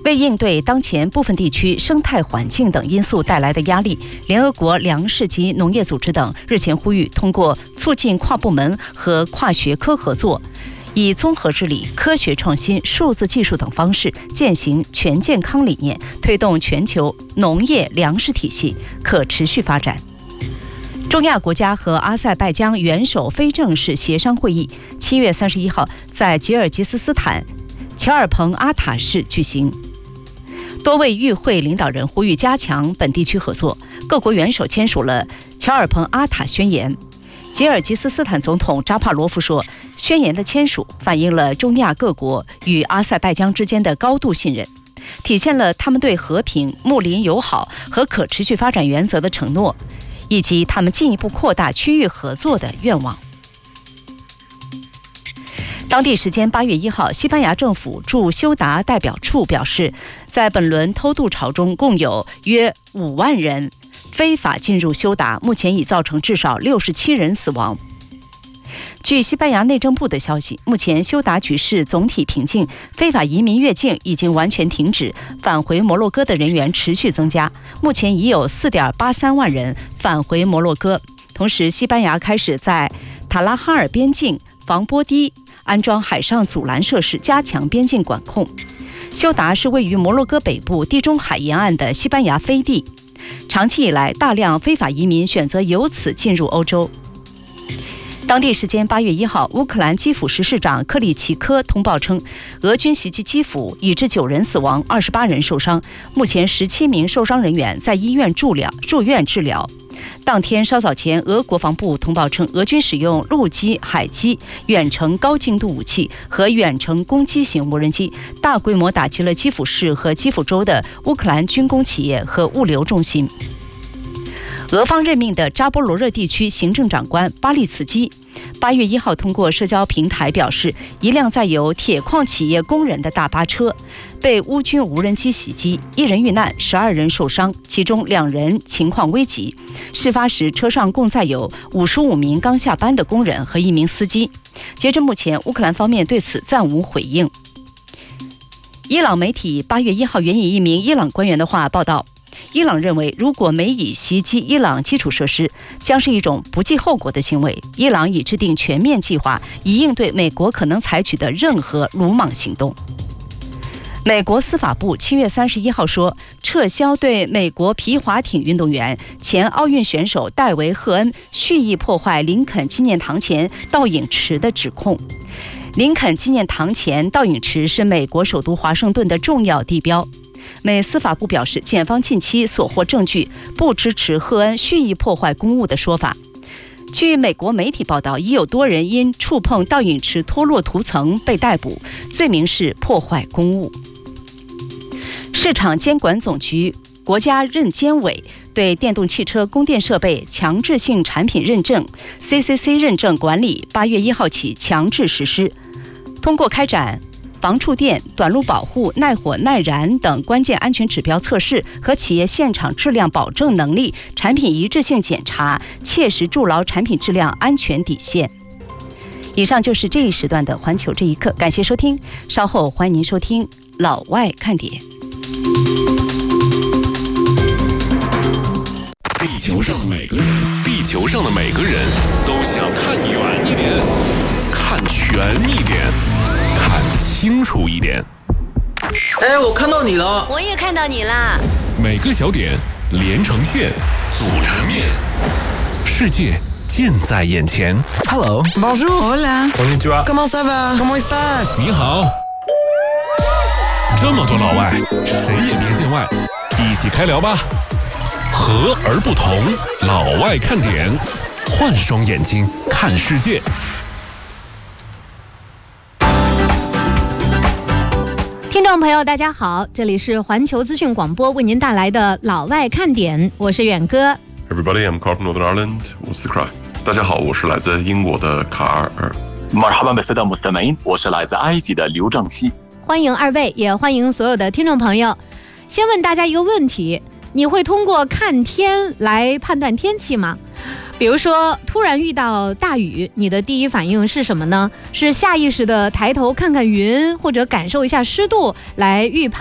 为应对当前部分地区生态环境等因素带来的压力，联合国粮食及农业组织等日前呼吁，通过促进跨部门和跨学科合作，以综合治理、科学创新、数字技术等方式践行全健康理念，推动全球农业粮食体系可持续发展。中亚国家和阿塞拜疆元首非正式协商会议7月31号在吉尔吉斯斯坦乔尔彭阿塔市举行。多位与会领导人呼吁加强本地区合作，各国元首签署了乔尔彭阿塔宣言。吉尔吉斯斯坦总统扎帕罗夫说，宣言的签署反映了中亚各国与阿塞拜疆之间的高度信任，体现了他们对和平、睦邻友好和可持续发展原则的承诺，以及他们进一步扩大区域合作的愿望。当地时间8月1号，西班牙政府驻休达代表处表示，在本轮偷渡潮中，共有约5万人非法进入休达，目前已造成至少67人死亡。据西班牙内政部的消息，目前休达局势总体平静，非法移民越境已经完全停止，返回摩洛哥的人员持续增加，目前已有4.83万人返回摩洛哥。同时，西班牙开始在塔拉哈尔边境防波堤安装海上阻拦设施，加强边境管控。休达是位于摩洛哥北部地中海沿岸的西班牙飞地，长期以来，大量非法移民选择由此进入欧洲。当地时间8月1号，乌克兰基辅市市长克里奇科通报称，俄军袭击基辅，已致9人死亡，28人受伤。目前17名受伤人员在医院住院治疗。当天稍早前，俄国防部通报称，俄军使用陆基、海基、远程高精度武器和远程攻击型无人机，大规模打击了基辅市和基辅州的乌克兰军工企业和物流中心。俄方任命的扎波罗热地区行政长官巴利茨基8月1号通过社交平台表示，一辆载有铁矿企业工人的大巴车被乌军无人机袭击，1人遇难，12人受伤，其中2人情况危急。事发时，车上共载有55名刚下班的工人和1名司机。截至目前，乌克兰方面对此暂无回应。伊朗媒体8月1号援引一名伊朗官员的话报道，伊朗认为，如果美以袭击伊朗基础设施，将是一种不计后果的行为。伊朗已制定全面计划，以应对美国可能采取的任何鲁莽行动。美国司法部7月31号说，撤销对美国皮划艇运动员、前奥运选手戴维·赫恩蓄意破坏林肯纪念堂前倒影池的指控。林肯纪念堂前倒影池是美国首都华盛顿的重要地标。美司法部表示，检方近期所获证据不支持赫恩蓄意破坏公物的说法。据美国媒体报道，已有多人因触碰倒影池脱落涂层被逮捕，罪名是破坏公物。市场监管总局国家认监委对电动汽车供电设备强制性产品认证 CCC 认证管理8月1号起强制实施，通过开展防触电、短路保护、耐火耐燃等关键安全指标测试和企业现场质量保证能力、产品一致性检查，切实筑牢产品质量安全底线。以上就是这一时段的环球这一刻，感谢收听，稍后欢迎您收听老外看点。 地球上的每个人都想看远一点，看全一点，看清楚一点。 哎，我看到你了。 我也看到你啦。 每个小点连成线，组成面，世界近在眼前。 Hello, bonjour, hola, konnichiwa, comment ça va, comment estás? 你好。这么多老外，谁也别见外，一起开聊吧。和而不同，老外看点，换双眼睛看世界。 听众朋友大家好，这里是环球资讯广播为您带来的老外看点，我是远哥。 Everybody, I'm Carl from Northern Ireland. What's the cry? 大家好，我是来自英国的卡尔。 مرحبا بالسادة المستمعين，我是来自埃及的刘正熙。 欢迎二位，也欢迎所有的听众朋友。先问大家一个问题，你会通过看天来判断天气吗？比如说突然遇到大雨，你的第一反应是什么呢？是下意识的抬头看看云，或者感受一下湿度来预判